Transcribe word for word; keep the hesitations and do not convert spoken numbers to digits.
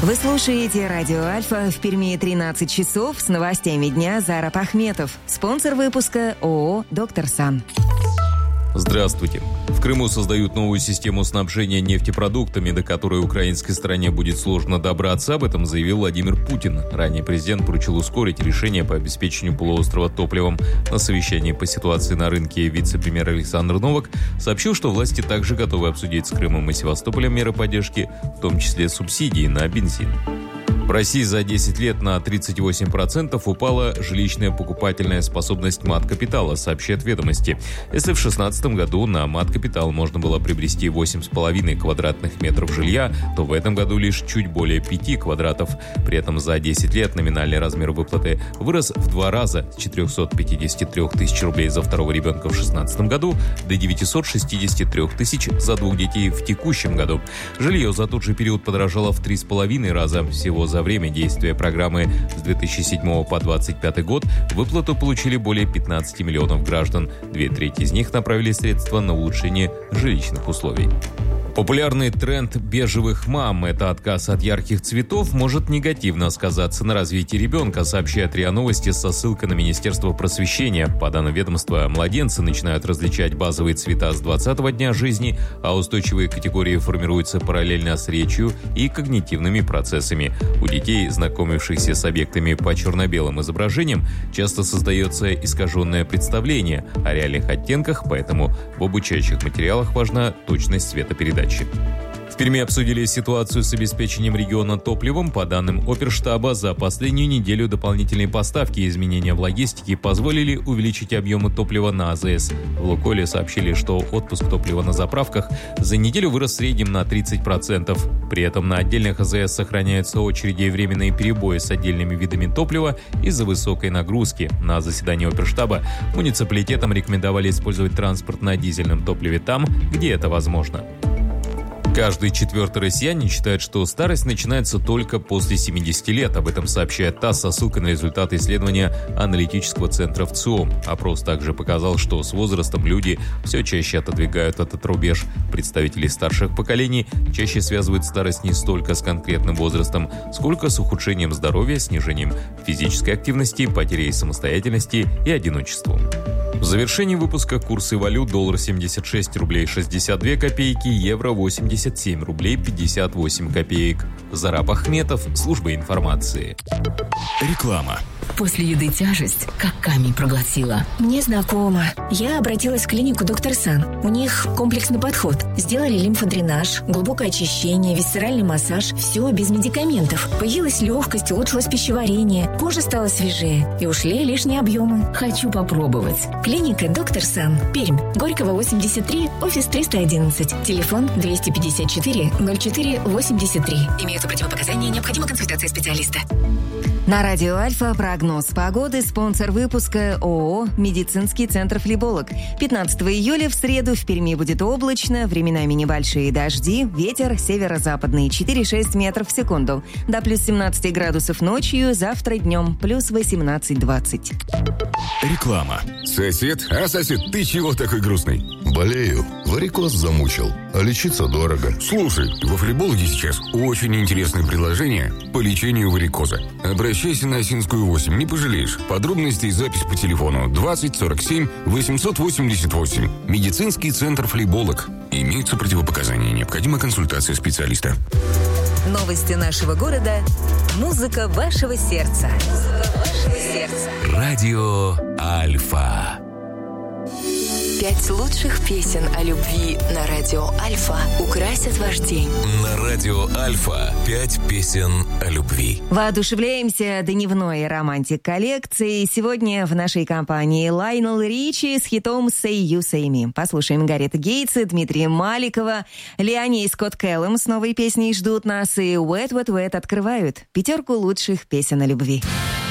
Вы слушаете «Радио Альфа», в Перми тринадцать часов, с новостями дня Зараб Ахметов. Спонсор выпуска ООО «Доктор Сан». Здравствуйте. В Крыму создают новую систему снабжения нефтепродуктами, до которой украинской стране будет сложно добраться. Об этом заявил Владимир Путин. Ранее президент поручил ускорить решение по обеспечению полуострова топливом. На совещании по ситуации на рынке вице-премьер Александр Новак сообщил, что власти также готовы обсудить с Крымом и Севастополем меры поддержки, в том числе субсидии на бензин. В России за десять лет на тридцать восемь процентов упала жилищная покупательная способность мат-капитала, сообщает «Ведомости». Если в две тысячи шестнадцатом году на мат-капитал можно было приобрести восемь с половиной квадратных метров жилья, то в этом году лишь чуть более пяти квадратов. При этом за десять лет номинальный размер выплаты вырос в два раза с четырехсот пятидесяти трёх тысяч рублей за второго ребенка в две тысячи шестнадцатом году до девятисот шестидесяти трёх тысяч за двух детей в текущем году. Жилье за тот же период подорожало в три с половиной раза. Всего за время действия программы с две тысячи седьмого по двадцать пятый год выплату получили более пятнадцати миллионов граждан. Две трети из них направили средства на улучшение жилищных условий. Популярный тренд бежевых мам – это отказ от ярких цветов, может негативно сказаться на развитии ребенка, сообщает РИА Новости со ссылкой на Министерство просвещения. По данным ведомства, младенцы начинают различать базовые цвета с двадцатого дня жизни, а устойчивые категории формируются параллельно с речью и когнитивными процессами. У детей, знакомившихся с объектами по черно-белым изображениям, часто создается искаженное представление о реальных оттенках, поэтому в обучающих материалах важна точность цветопередачи. В Перми обсудили ситуацию с обеспечением региона топливом. По данным Оперштаба, за последнюю неделю дополнительные поставки и изменения в логистике позволили увеличить объемы топлива на АЗС. В «Лукойле» сообщили, что отпуск топлива на заправках за неделю вырос в среднем на тридцать процентов. При этом на отдельных АЗС сохраняются очереди и временные перебои с отдельными видами топлива из-за высокой нагрузки. На заседании Оперштаба муниципалитетам рекомендовали использовать транспорт на дизельном топливе там, где это возможно. Каждый четвертый россиянин считает, что старость начинается только после семидесяти лет. Об этом сообщает ТАСС со ссылкой на результаты исследования аналитического центра ВЦИОМ. Опрос также показал, что с возрастом люди все чаще отодвигают этот рубеж. Представители старших поколений чаще связывают старость не столько с конкретным возрастом, сколько с ухудшением здоровья, снижением физической активности, потерей самостоятельности и одиночеством. В завершении выпуска курсы валют: доллар семьдесят шесть рублей шестьдесят две копейки, евро восемьдесят семь рублей пятьдесят восемь копеек. Зараб Ахметов, служба информации. Реклама. После еды тяжесть, как камень проглотила. Мне знакомо. Я обратилась в клинику «Доктор Сан». У них комплексный подход. Сделали лимфодренаж, глубокое очищение, висцеральный массаж. Все без медикаментов. Появилась легкость, улучшилось пищеварение. Кожа стала свежее. И ушли лишние объемы. Хочу попробовать. Клиника «Доктор Сан». Пермь. Горького, восемьдесят три, офис триста одиннадцать. Телефон двести пятьдесят четыре ноль четыре восемьдесят три. Имеются противопоказания, необходима консультация специалиста. На радио Альфа прогноз погоды. Спонсор выпуска ООО «Медицинский центр Флеболог». пятнадцатого июля в среду в Перми будет облачно, временами небольшие дожди, ветер северо-западный четыре-шесть метров в секунду. До плюс семнадцати градусов ночью, завтра днем плюс восемнадцать-двадцать. Реклама. Сосед? А, сосед, ты чего такой грустный? Болею. Варикоз замучил. А лечиться дорого. Слушай, во Флебологе сейчас очень интересное предложение по лечению варикоза. Обращайся на Осинскую восемь, не пожалеешь. Подробности и запись по телефону двадцать сорок семь восемьсот восемьдесят восемь. Медицинский центр Флеболог. Имеются противопоказания, необходима консультация специалиста. Новости нашего города. Музыка вашего сердца. Музыка вашего сердца. Радио Альфа. Пять лучших песен о любви на радио Альфа украсят ваш день. На радио Альфа пять песен о любви. Воодушевляемся дневной романтик коллекции. Сегодня в нашей компании Лайонел Ричи с хитом «Say You, Say Me». Послушаем Гарета Гейтса, Дмитрия Маликова, Лиани и Скотт Кэллум с новой песней ждут нас, и Wet Wet Wet открывают пятерку лучших песен о любви.